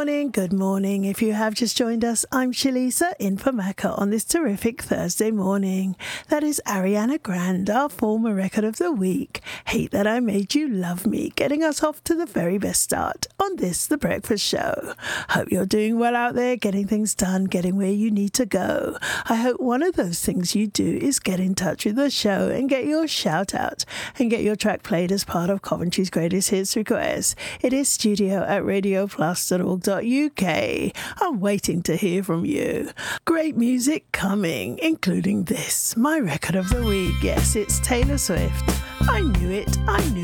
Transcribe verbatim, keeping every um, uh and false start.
Morning, good morning. If you have just joined us, I'm Shalisa in for Macca on this terrific Thursday morning. That is Ariana Grande, our former record of the week, Hate That I Made You Love Me, getting us off to the very best start on this, The Breakfast Show. Hope you're doing well out there, getting things done, getting where you need to go. I hope one of those things you do is get in touch with the show and get your shout out and get your track played as part of Coventry's Greatest Hits request. It is studio at radio plus dot org dot U K. I'm waiting to hear from you. Great music coming, including this, my record of the week. Yes, it's Taylor Swift. I knew it, I knew